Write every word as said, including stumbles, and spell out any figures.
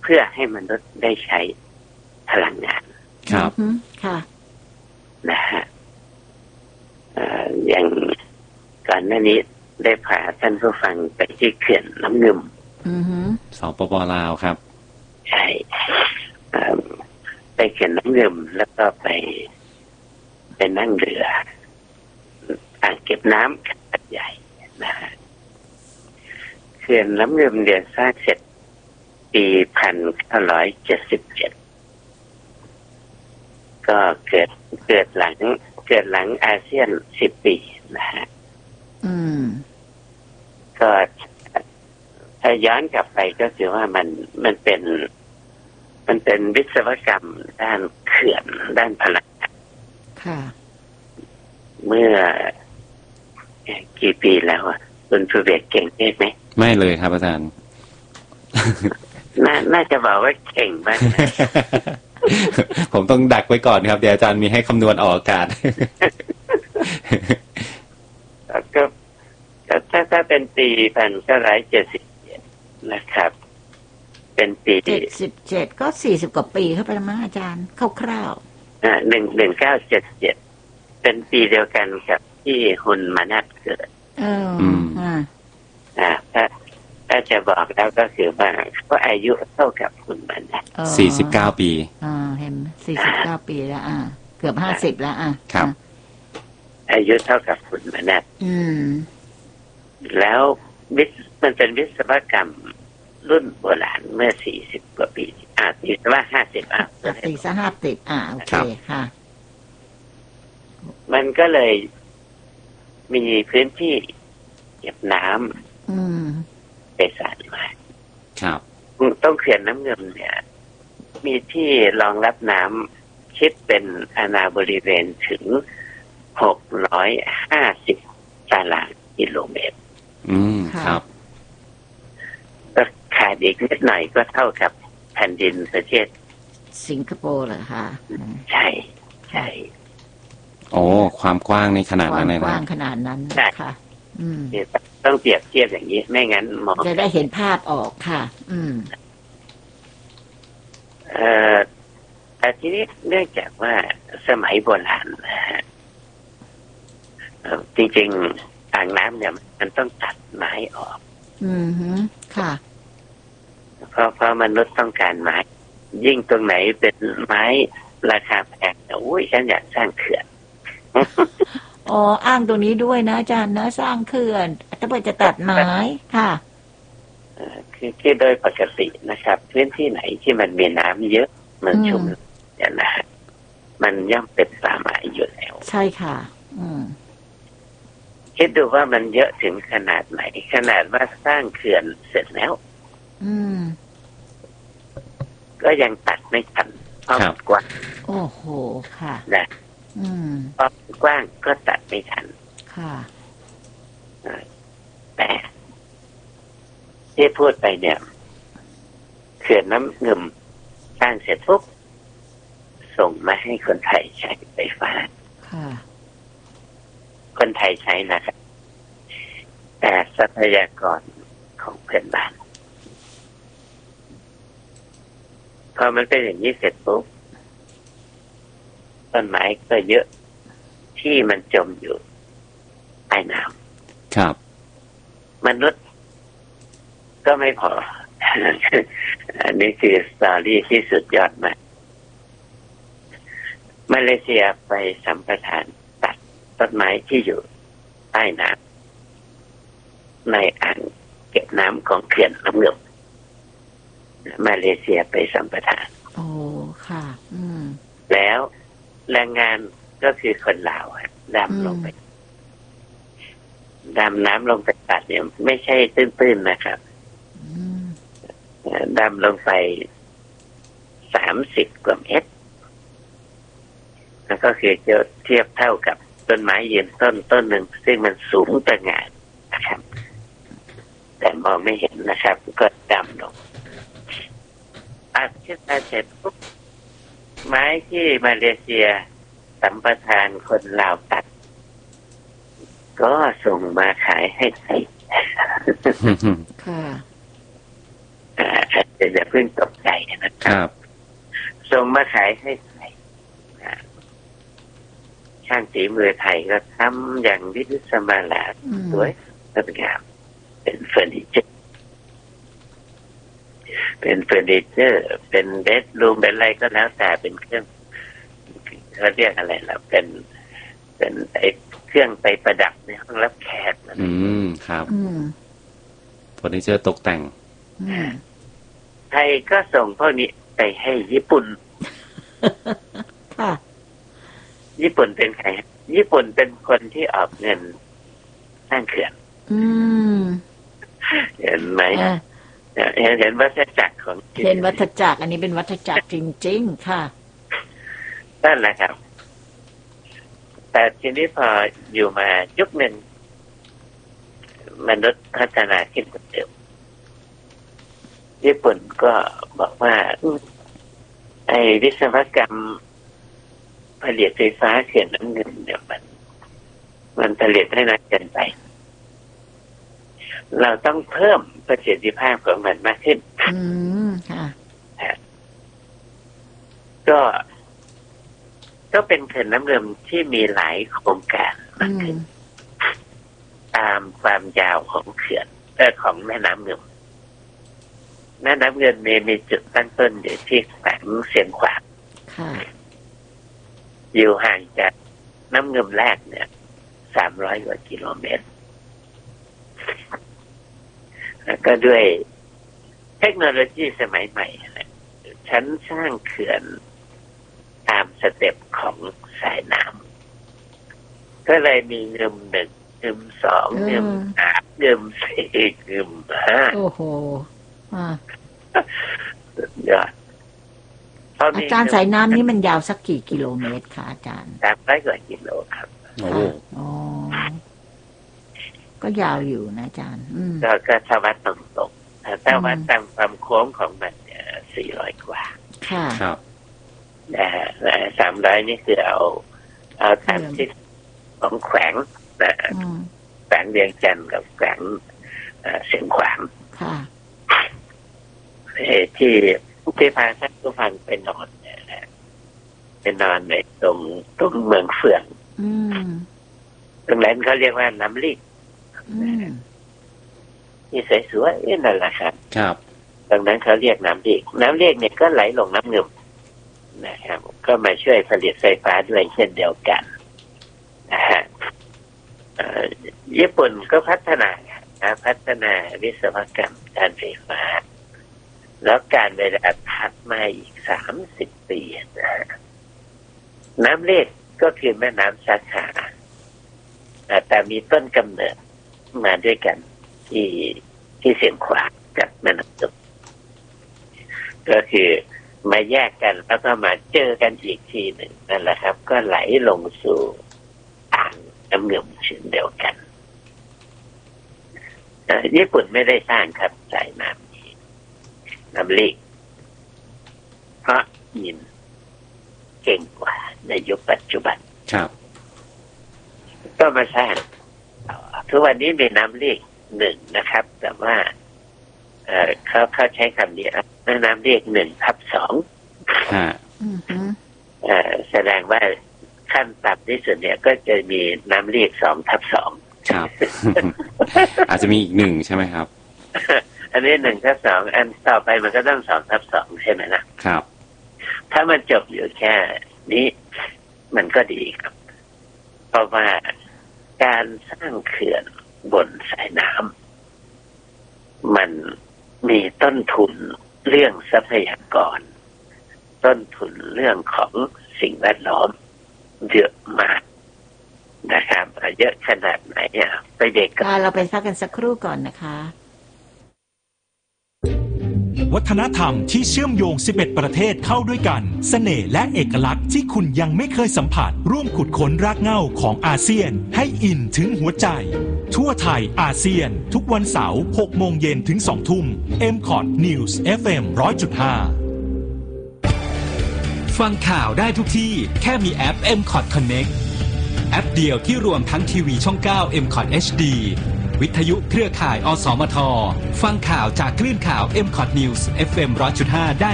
พื่อให้มนุษย์ได้ใช้พลังงานครับค่ะนะฮะอย่างก่อนหน้านี้ได้พาท่านผู้ฟังไปที่เขื่อนน้ำงึมสปป.ลาวครับใช่ไปเขื่อนน้ำงึมแล้วก็ไปไปนั่งเรืออ่างเก็บน้ำขนาดใหญ่นะฮะเขื่อนน้ำงึมเดือนสร้างเสร็จปีพันเก้าร้อยเจ็ดสิบเจ็ดก็เกิดเกิดหลังเกิดหลังอาเซียนสิบปีนะฮะอืมก็ถ้าย้อนกลับไปก็คือว่ามันมันเป็นมันเป็นวิศวกรรมด้านเขื่อนด้านพลังงานค่ะเมื่อกี่ปีแล้วอ่ะคุณภูเบศเก่งไหมไม่เลยครับอาจารย์น่าน่าจะบอกว่าเก่งมากผมต้องดักไว้ก่อนครับเดี๋ยวอาจารย์มีให้คำนวณออกอากาศก็ถ้าถ้าเป็นปีพันเก้าร้อยเจ็ดสิบเจ็ดนะครับเป็นปีเจ็ดสิบเจ็ดก็สี่สิบกว่าปีเข้าไปแล้วมั้งอาจารย์คร่าวๆอ่าหนึ่งหนึ่งเก้าเจ็ดเจ็ดเป็นปีเดียวกันกับที่ฮุนมานัดเกิดเอออ่าอ่าถ้าถ้าจะบอกแล้วก็คือว่าก็อายุเท่ากับฮุนมานัดสี่สิบเก้าปีอ่าเห็นสี่สิบเก้าปีแล้วอ่าเกือบห้าสิบแล้วอ่ะครับอายุเท่ากับฮุนมานัดอืมแล้ววิศมันเป็นวิศวกรรมรุ่นโบราณเมื่อสี่สิบกว่าปีอ่าตีซะว่าห้าสิบอ่ะตีซะห้าสิบอ่าโอเคค่ะมันก็เลยมีพื้นที่เก็บน้ำอืมไปสานมาครับต้องเขื่อนน้ำงึมเนี่ยมีที่รองรับน้ำคิดเป็นอาณาบริเวณถึงหกร้อยห้าสิบตารางกิโลเมตรอืมครับก็ขาดอีกนิดหน่อยก็เท่ากับแผ่นดินประเทศสิงคโปร์เหรอคะใช่ใช่โอ้ความกว้างในขนาดนั้นเลยนะกว้างขนาดนั้นค่ะอืมต้องเปรียบเทียบอย่างนี้ไม่งั้นมองจะได้เห็นภาพออกค่ะอืมเอ่อแต่ทีนี้เนื่องจากว่าสมัยโบราณนะฮะจริงๆอ่างน้ำเนี่ยมันต้องตัดไม้ออกอืมค่ะเพราะเพราะมนุษย์ต้องการไม้ยิ่งตรงไหนเป็นไม้ราคาแพงโอ้ยฉันอยากสร้างเขื่อนอ๋ออ้างตรงนี้ด้วยนะอาจารย์นะสร้างเขื่อนถ้าเกิดจะตัดไม้ค่ะคือที่โดยปกตินะครับพื้นที่ไหนที่มันมีน้ำเยอะมันชุ่มเนี่ยนะมันย่อมเป็นป่าไม้อยู่แล้วใช่ค่ะอืมคิดดูว่ามันเยอะถึงขนาดไหนขนาดว่าสร้างเขื่อนเสร็จแล้วอืมก็ยังตัดไม่ทันเพราะกว้างโอ้โหค่ะนะอืมเพราะกว้างก็ตัดไม่ทันค่ะแต่ที่พูดไปเนี่ยเขื่อนน้ำงึมสร้างเสร็จปุ๊บส่งมาให้คนไทยใช้ไฟฟ้าค่ะคนไทยใช้นะครับแต่ทรัพยากรของเพื่อนบ้านพอมันเป็นอย่างนี้เสร็จปุ๊บต้นไม้ก็เยอะที่มันจมอยู่ใต้น้ำครับมนุษย์ก็ไม่พอ อันนี้คือสตอรี่ที่สุดยอดมากมาเลเซียไปสัมปทานตัดต้นไม้ที่อยู่ใต้น้ำในอ่างเก็บน้ำของเขื่อนน้ำงึมมาเลเซียไปสัมปทานโอ้ค่ะอืมแล้วแรงงานก็คือคนลาวดำลงไปดำน้ำลงไปตัดเนี่ยไม่ใช่ตื้นๆนะครับดำลงไปสามสิบกว่าเมตรแล้วก็คือจะเทียบเท่ากับต้นไม้ยืนต้นต้นหนึ่งซึ่งมันสูงตระหง่านนะครับแต่มองไม่เห็นนะครับก็ดำลงอัดขึ้นมาเสร็จปุ๊บไม้ที่มาเลเซียสัมปทานคนลาวตัดก็ส่งมาขายให้ไทยค่ะอันแต่อย่าเพิ่งตกใจนะครับส่งมาขายให้ไทยช่างฝีมือไทยก็ทำอย่างวิจิตรสมาลาสวยงดงามเป็นเฟอร์นิเจอร์เป็นเฟอร์นิเจอร์เป็นเบดรูมเป็นอะไรก็แล้วแต่เป็นเครื่องเขาเรียกอะไรล่ะเป็นเป็นไอ้เครื่องไปประดับในห้องรับแขกนะอืมครับเฟอร์นิเจอร์ตกแต่งไทยก็ส่งพวกนี้ไปให้ญี่ปุ่นค่ะญี่ปุ่นเป็นใครญี่ปุ่นเป็นคนที่ออกเงินสร้างเขื่อนอืมเห็นไหมเห็นเห็นวัฏจักรของเห็นวัฏจักรอันนี้เป็นวัฏจักรจริงๆค่ะนั่นแหละครับแต่ทีนี้พออยู่มายุคหนึ่งมนุษย์พัฒนาขึ้นกว่าเดิมญี่ปุ่นก็บอกว่าไอ้วิศวกรรมผลิตไฟฟ้าเขื่อนน้ำเงินเนี่ยมันมันผลิตให้นานเกินไปเราต้องเพิ่มประสิทธิภาพของมันมากขึ้นอืมค่ะก็ก็เป็นเขื่อนน้ำเงินที่มีหลายโครงการมากขึ้นตามความยาวของเขื่อนเออของแม่น้ำเงินแม่น้ำเงินมีมีจุดตั้งต้นอยู่ที่แขวงเสียงขวางอยู่ห่างจากน้ำเงินแรกเนี่ยสามร้อยกว่ากิโลเมตรแล้วก็ด้วยเทคโนโลยีสมัยใหม่ฉันสร้างเขื่อนตามสเต็ปของสายน้ำก็เลยมีเงิมหนึ่งเงิมสองเงิมสามเงิมสี่เงิมห้าโอ้โหยอดอาจารย์สายน้ำนี้มันยาวสักกี่กิโลเมตรคะอาจารย์สามร้อยกว่ากิโลครับโอ้อ๋อก็ยาวอยู่นะอาจารย์ก็ก็ถ้าวัดตรงๆถ้าวัดตามความโค้งของมันเนี่ยสี่ร้อยกว่าค่ะครับนะฮะสามร้อยนี่คือเอาเอาตามที่ของแขวงนะแขวงเวียงจันทร์กับแขวงเสียงขวางค่ะที่ที่พาท่านผู้ฟังไปนอนเนี่ยนะไปนอนในตรงตรงเมืองเฟืองตรงนั้นเขาเรียกว่าน้ำลีกนี่สวยๆนั่นแหละครับครับตรงนั้นเขาเรียกน้ำลีกน้ำลีกเนี่ยก็ไหลลงน้ำเงิมนะครับก็มาช่วยผลิตไฟฟ้าด้วยเช่นเดียวกันนะฮะญี่ปุ่นก็พัฒนาพัฒนาวิศวกรรมการไฟฟ้าแล้วการเวลาถัดมาอีกสามสิบปีนะน้ำเลกก็คือแม่น้ำสาขาแต่มีต้นกำเนิดมาด้วยกันที่ที่เสียงขวางกับแม่น้ำจุกก็คือมาแยกกันแล้วก็มาเจอกันอีกทีหนึ่งนั่นแหละครับก็ไหลลงสู่อ่างน้ำเงิมเช่นเดียวกันญี่ปุ่นไม่ได้สร้างครับสายน้ำนี้น้ำลีกเพราะยินเก่งกว่าในยุคปัจจุบันครับก็มาสร้างทุกวันนี้มีน้ำลีกหนึ่งนะครับแต่ว่าเอ่อเขาเขาใช้คำนี้น้ำลีกหนึ่งทับสองแสดงว่าขั้นต่ำที่สุดเนี่ยก็จะมีน้ำลีกสองทับสองครับ อาจจะมีอีกหนึ่งใช่ไหมครับอันนี้หนึ่งทับสองอันต่อไปมันก็ต้องสองทับสองใช่ไหมนะครับถ้ามันจบอยู่แค่นี้มันก็ดีครับเพราะว่าการสร้างเขื่อนบนสายน้ำมันมีต้นทุนเรื่องทรัพยากรต้นทุนเรื่องของสิ่งแวดล้อมเยอะมากนะครับเยอะขนาดไหนอ่ะไปเด็กก็เราไปพักกันสักครู่ก่อนนะคะวัฒนธรรมที่เชื่อมโยงสิบเอ็ดประเทศเข้าด้วยกันเสน่ห์และเอกลักษณ์ที่คุณยังไม่เคยสัมผัสร่วมขุดค้นรากเหง้าของอาเซียนให้อินถึงหัวใจทั่วไทยอาเซียนทุกวันเสาร์หกโมงเย็นถึงสองทุ่ม เอ็ม คอท News เอฟ เอ็ม หนึ่งร้อยจุดห้า ฟังข่าวได้ทุกที่แค่มีแอป เอ็ม คอท Connect แอปเดียวที่รวมทั้งทีวีช่องเก้า เอ็ม คอท เอช ดีวิทยุเครือข่ายอสมทฟังข่าวจากคลื่นข่าว เอ็ม ซี โอ ที News เอฟ เอ็ม หนึ่งร้อยจุดห้าได้